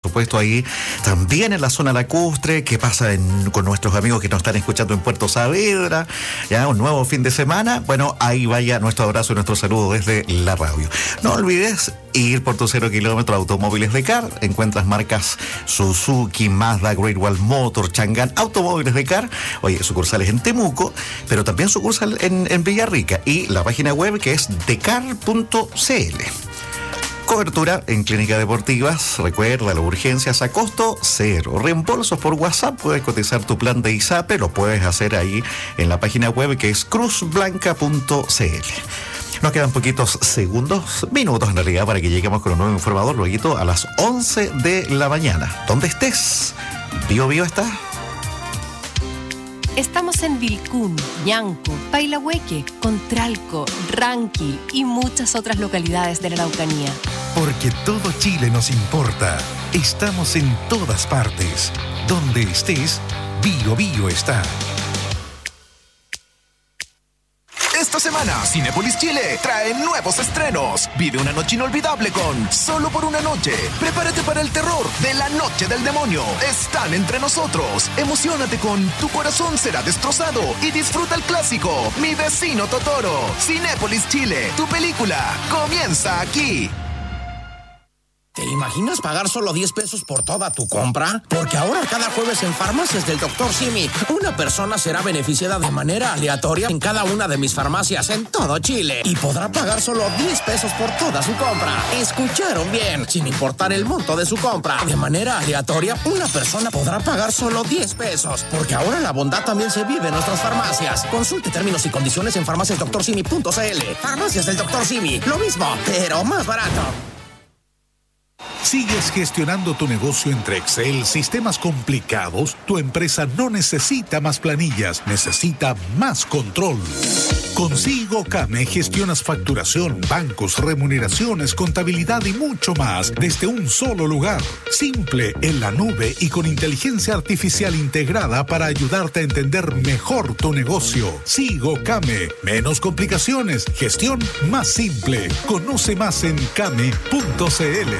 supuesto, ahí también en la zona lacustre. ¿Qué pasa con nuestros amigos que nos están escuchando en Puerto Saavedra? Ya un nuevo fin de semana. Bueno, ahí vaya nuestro abrazo y nuestro saludo desde la radio. No olvides ir por tu 0 kilómetro Automóviles de Car. Encuentras marcas Suzuki, Mazda, Great Wall Motor, Chang'an, Automóviles de Car. Oye, sucursales en Temuco, pero también sucursal en Villarrica. Y la página web que es decar.cl. Cobertura en clínicas deportivas. Recuerda, las urgencias a costo cero. Reembolsos por WhatsApp. Puedes cotizar tu plan de ISAPE. Lo puedes hacer ahí en la página web que es cruzblanca.cl. Nos quedan poquitos minutos en realidad, para que lleguemos con un nuevo informador luego a las 11 de la mañana. ¿Dónde estés? Bio está. Estamos en Vilcún, Ñanco, Pailahueque, Contralco, Ranqui y muchas otras localidades de la Araucanía. Porque todo Chile nos importa. Estamos en todas partes. Donde estés, Bio está. Esta semana, Cinépolis Chile trae nuevos estrenos. Vive una noche inolvidable con Solo por una noche. Prepárate para el terror de La Noche del Demonio. Están entre nosotros. Emociónate con Tu corazón será destrozado y disfruta el clásico Mi vecino Totoro. Cinépolis Chile, tu película comienza aquí. ¿Te imaginas pagar solo 10 pesos por toda tu compra? Porque ahora cada jueves en Farmacias del Dr. Simi, una persona será beneficiada de manera aleatoria en cada una de mis farmacias en todo Chile y podrá pagar solo 10 pesos por toda su compra. ¿Escucharon bien? Sin importar el monto de su compra, de manera aleatoria, una persona podrá pagar solo 10 pesos. Porque ahora la bondad también se vive en nuestras farmacias. Consulte términos y condiciones en farmaciasdoctorsimi.cl. Farmacias del Dr. Simi, lo mismo, pero más barato. ¿Sigues gestionando tu negocio entre Excel, sistemas complicados? Tu empresa no necesita más planillas, necesita más control. Con SigoCame gestionas facturación, bancos, remuneraciones, contabilidad y mucho más desde un solo lugar. Simple, en la nube y con inteligencia artificial integrada para ayudarte a entender mejor tu negocio. SigoCame, menos complicaciones, gestión más simple. Conoce más en came.cl.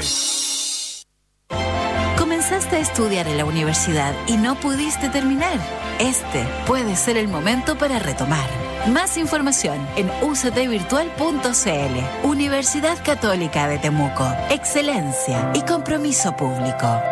Comenzaste a estudiar en la universidad y no pudiste terminar. Este puede ser el momento para retomar. Más información en uctvirtual.cl. Universidad Católica de Temuco. Excelencia y compromiso público.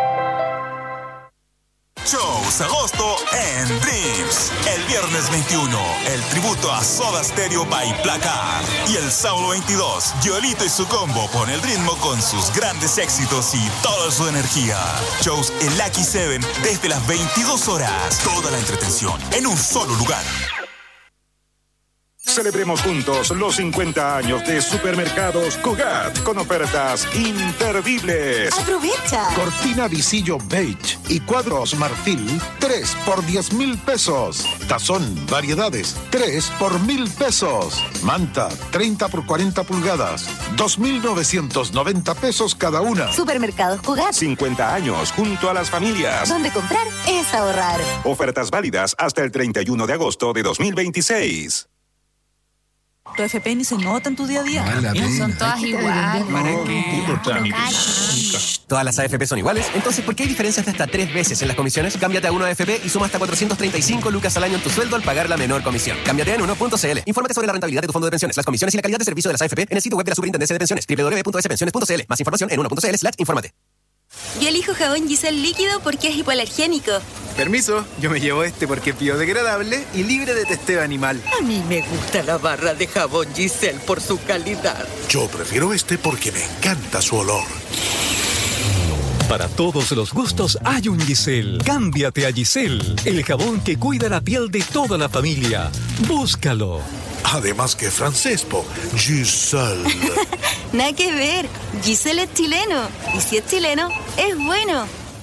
Shows agosto en Dreams. El viernes 21, el tributo a Soda Stereo by Placar. Y el sábado 22, Yolito y su combo pone el ritmo con sus grandes éxitos y toda su energía. Shows en Lucky 7 desde las 22 horas. Toda la entretención en un solo lugar. Celebremos juntos los 50 años de Supermercados Cugat con ofertas imperdibles. ¡Aprovecha! Cortina visillo beige y cuadros marfil, 3 por 10,000 pesos. Tazón variedades, 3 por 1,000 pesos. Manta, 30 por 40 pulgadas, 2,990 pesos cada una. Supermercados Cugat. 50 años junto a las familias. Donde comprar es ahorrar. Ofertas válidas hasta el 31 de agosto de 2026. ¿Tu FP ni se nota en tu día a día? Son todas iguales. ¿Todas las AFP son iguales? Entonces, ¿por qué hay diferencias de hasta 3 veces en las comisiones? Cámbiate a Uno AFP y suma hasta 435 lucas al año en tu sueldo al pagar la menor comisión. Cámbiate en uno.cl. Infórmate sobre la rentabilidad de tu fondo de pensiones, las comisiones y la calidad de servicio de las AFP en el sitio web de la Superintendencia de Pensiones, www.spensiones.cl. Más información en uno.cl/infórmate. Yo elijo jabón Giselle líquido porque es hipoalergénico. Permiso, yo me llevo este porque es biodegradable y libre de testeo animal. A mí me gusta la barra de jabón Giselle por su calidad. Yo prefiero este porque me encanta su olor. Para todos los gustos hay un Giselle. Cámbiate a Giselle, el jabón que cuida la piel de toda la familia. Búscalo. Además que francés, Giselle. Nada que ver. Giselle es chileno. Y si es chileno, es bueno.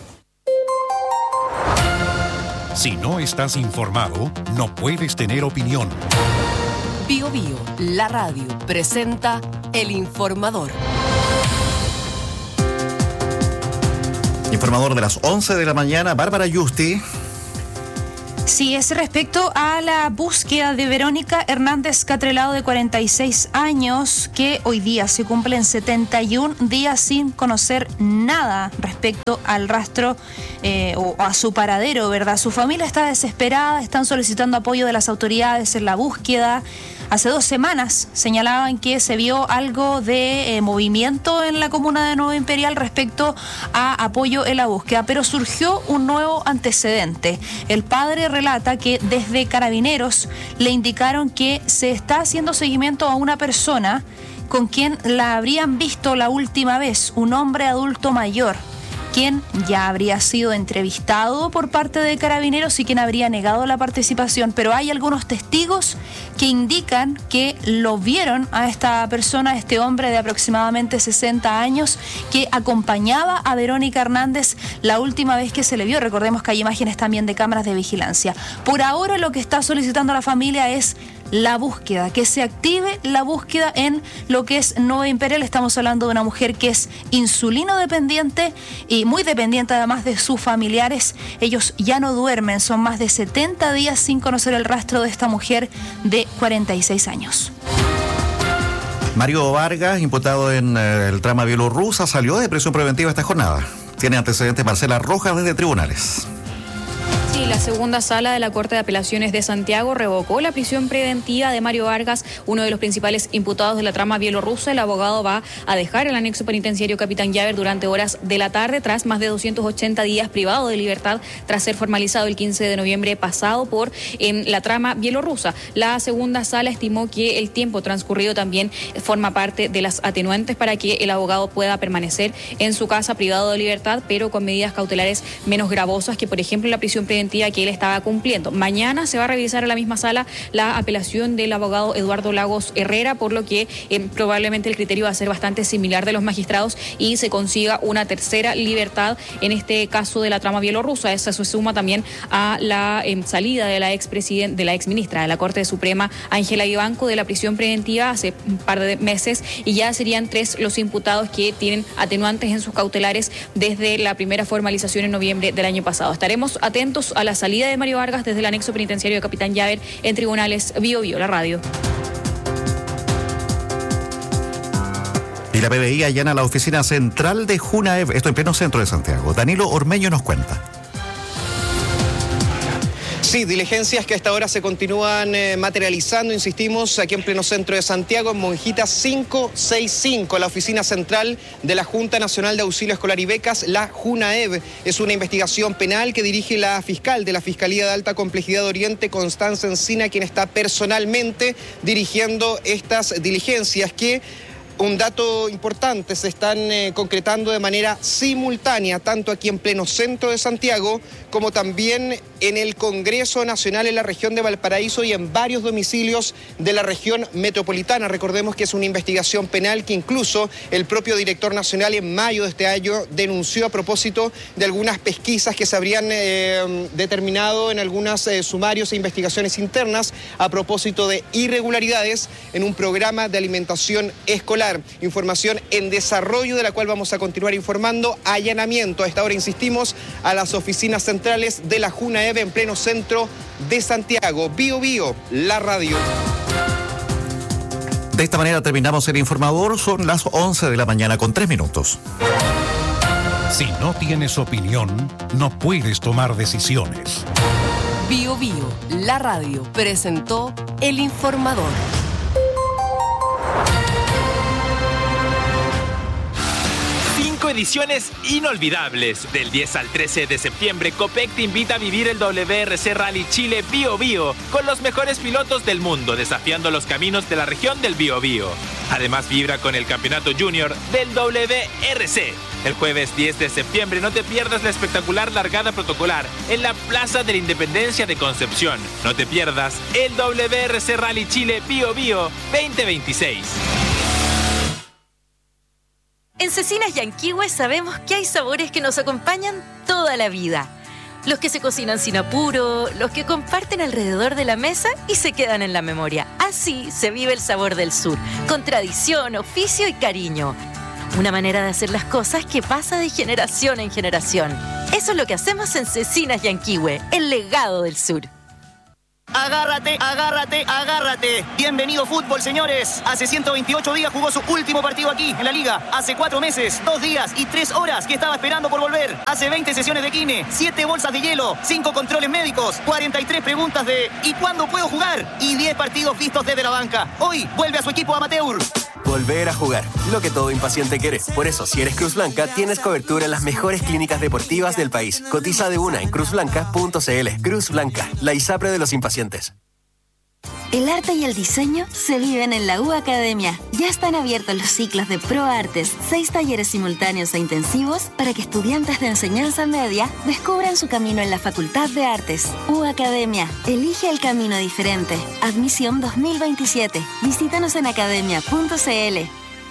Si no estás informado, no puedes tener opinión. Bio Bio, la radio, presenta El Informador. Informador de las 11 de la mañana, Bárbara Yusti. Así es, respecto a la búsqueda de Verónica Hernández Catrelado, de 46 años, que hoy día se cumplen 71 días sin conocer nada respecto al rastro o a su paradero, ¿verdad? Su familia está desesperada, están solicitando apoyo de las autoridades en la búsqueda. Hace 2 semanas señalaban que se vio algo de movimiento en la comuna de Nuevo Imperial respecto a apoyo en la búsqueda, pero surgió un nuevo antecedente. El padre relata que desde Carabineros le indicaron que se está haciendo seguimiento a una persona con quien la habrían visto la última vez, un hombre adulto mayor, quien ya habría sido entrevistado por parte de Carabineros y quien habría negado la participación, pero hay algunos testigos que indican que lo vieron a esta persona, a este hombre de aproximadamente 60 años, que acompañaba a Verónica Hernández la última vez que se le vio. Recordemos que hay imágenes también de cámaras de vigilancia. Por ahora lo que está solicitando la familia es la búsqueda, que se active la búsqueda en lo que es Nueva Imperial. Estamos hablando de una mujer que es insulino dependiente y muy dependiente además de sus familiares. Ellos ya no duermen, son más de 70 días sin conocer el rastro de esta mujer de 46 años. Mario Vargas, imputado en el trama bielorrusa, salió de prisión preventiva esta jornada. Tiene antecedentes Marcela Rojas desde tribunales. Sí, la segunda sala de la Corte de Apelaciones de Santiago revocó la prisión preventiva de Mario Vargas, uno de los principales imputados de la trama bielorrusa. El abogado va a dejar el anexo penitenciario Capitán Llaver durante horas de la tarde, tras más de 280 días privado de libertad, tras ser formalizado el 15 de noviembre pasado por la trama bielorrusa. La segunda sala estimó que el tiempo transcurrido también forma parte de las atenuantes para que el abogado pueda permanecer en su casa privado de libertad, pero con medidas cautelares menos gravosas que, por ejemplo, la prisión preventiva que él estaba cumpliendo. Mañana se va a revisar en la misma sala la apelación del abogado Eduardo Lagos Herrera, por lo que probablemente el criterio va a ser bastante similar de los magistrados y se consiga una tercera libertad en este caso de la trama bielorrusa. Esa se suma también a la salida de la exministra de la Corte Suprema, Ángela Vivanco, de la prisión preventiva hace un par de meses, y ya serían 3 los imputados que tienen atenuantes en sus cautelares desde la primera formalización en noviembre del año pasado. Estaremos atentos a la salida de Mario Vargas desde el anexo penitenciario de Capitán Llaver en tribunales Bio Bio, la radio. Y la PDI allana la oficina central de Junaev, esto en pleno centro de Santiago. Danilo Ormeño nos cuenta. Sí, diligencias que hasta ahora se continúan materializando, insistimos, aquí en pleno centro de Santiago, en Monjitas 565, la oficina central de la Junta Nacional de Auxilio Escolar y Becas, la Junaev. Es una investigación penal que dirige la fiscal de la Fiscalía de Alta Complejidad de Oriente, Constanza Encina, quien está personalmente dirigiendo estas diligencias que... Un dato importante, se están concretando de manera simultánea, tanto aquí en pleno centro de Santiago, como también en el Congreso Nacional en la región de Valparaíso y en varios domicilios de la región metropolitana. Recordemos que es una investigación penal que incluso el propio director nacional en mayo de este año denunció a propósito de algunas pesquisas que se habrían determinado en algunos sumarios e investigaciones internas a propósito de irregularidades en un programa de alimentación escolar. Información en desarrollo de la cual vamos a continuar informando. Allanamiento, a esta hora insistimos, a las oficinas centrales de la Junaev en pleno centro de Santiago. Bio Bio, la radio. De esta manera terminamos el informador. Son las 11 de la mañana con 3 minutos. Si no tienes opinión, no puedes tomar decisiones. Bio Bio, la radio, presentó el informador. Ediciones inolvidables. Del 10 al 13 de septiembre, Copec te invita a vivir el WRC Rally Chile Bio Bio con los mejores pilotos del mundo, desafiando los caminos de la región del Bio Bio. Además, vibra con el campeonato junior del WRC. El jueves 10 de septiembre no te pierdas la espectacular largada protocolar en la Plaza de la Independencia de Concepción. No te pierdas el WRC Rally Chile Bio Bio 2026. En Cecinas Yanquihue sabemos que hay sabores que nos acompañan toda la vida. Los que se cocinan sin apuro, los que comparten alrededor de la mesa y se quedan en la memoria. Así se vive el sabor del sur, con tradición, oficio y cariño. Una manera de hacer las cosas que pasa de generación en generación. Eso es lo que hacemos en Cecinas Yanquihue, el legado del sur. agárrate, agárrate, agárrate. Bienvenido fútbol, señores. Hace 128 días jugó su último partido aquí, en la Liga. Hace 4 meses, 2 días y 3 horas que estaba esperando por volver. Hace 20 sesiones de kine, 7 bolsas de hielo, 5 controles médicos, 43 preguntas de ¿y cuándo puedo jugar? Y 10 partidos vistos desde la banca. Hoy vuelve a su equipo amateur. Volver a jugar, lo que todo impaciente quiere. Por eso, si eres Cruz Blanca, tienes cobertura en las mejores clínicas deportivas del país. Cotiza de una en cruzblanca.cl. Cruz Blanca, la ISAPRE de los impacientes. El arte y el diseño se viven en la U Academia. Ya están abiertos los ciclos de ProArtes, 6 talleres simultáneos e intensivos para que estudiantes de enseñanza media descubran su camino en la Facultad de Artes. U Academia, elige el camino diferente. Admisión 2027. Visítanos en academia.cl.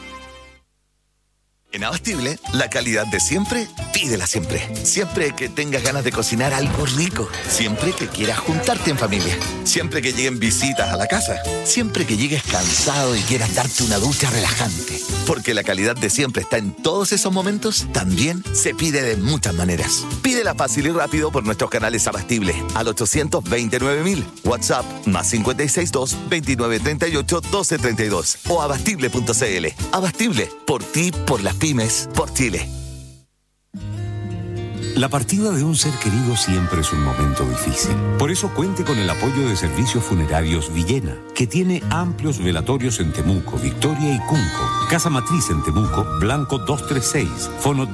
En Abastible, la calidad de siempre, pídela siempre. Siempre que tengas ganas de cocinar algo rico. Siempre que quieras juntarte en familia. Siempre que lleguen visitas a la casa. Siempre que llegues cansado y quieras darte una ducha relajante. Porque la calidad de siempre está en todos esos momentos, también se pide de muchas maneras. Pídela fácil y rápido por nuestros canales Abastible al 829.000. WhatsApp +562 2938 1232 o abastible.cl. Abastible, por ti, por las pymes, por Chile. La partida de un ser querido siempre es un momento difícil. Por eso cuente con el apoyo de Servicios Funerarios Villena, que tiene amplios velatorios en Temuco, Victoria y Cunco. Casa Matriz en Temuco, Blanco 236, Fono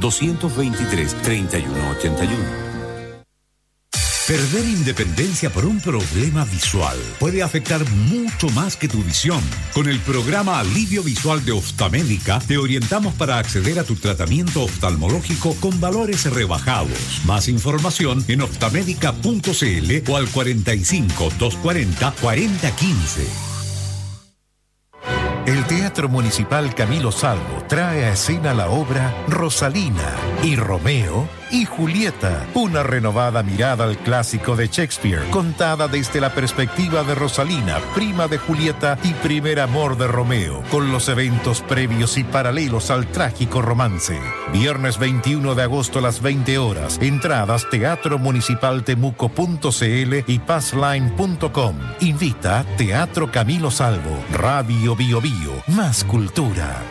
223-3181. Perder independencia por un problema visual puede afectar mucho más que tu visión. Con el programa Alivio Visual de Oftamédica te orientamos para acceder a tu tratamiento oftalmológico con valores rebajados. Más información en oftamédica.cl o al 45 240 4015. El Teatro Municipal Camilo Salvo trae a escena la obra Rosalina y Romeo y Julieta, una renovada mirada al clásico de Shakespeare, contada desde la perspectiva de Rosalina, prima de Julieta y primer amor de Romeo, con los eventos previos y paralelos al trágico romance. Viernes 21 de agosto a las 20 horas. Entradas teatromunicipaltemuco.cl y passline.com. Invita Teatro Camilo Salvo, Radio Bio Bio, más cultura.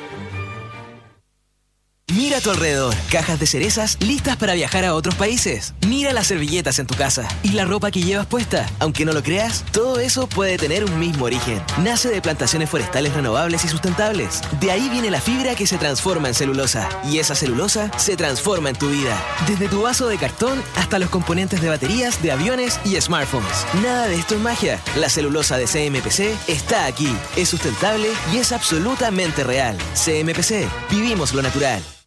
Mira a tu alrededor, cajas de cerezas listas para viajar a otros países. Mira las servilletas en tu casa y la ropa que llevas puesta. Aunque no lo creas, todo eso puede tener un mismo origen. Nace de plantaciones forestales renovables y sustentables. De ahí viene la fibra que se transforma en celulosa. Y esa celulosa se transforma en tu vida. Desde tu vaso de cartón hasta los componentes de baterías, de aviones y smartphones. Nada de esto es magia. La celulosa de CMPC está aquí. Es sustentable y es absolutamente real. CMPC, vivimos lo natural.